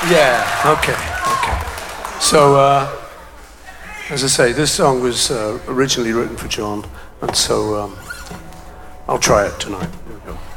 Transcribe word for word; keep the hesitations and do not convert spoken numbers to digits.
Yeah, okay, okay. So, uh, as I say, this song was uh, originally written for John, and so um, I'll try it tonight. Here we go.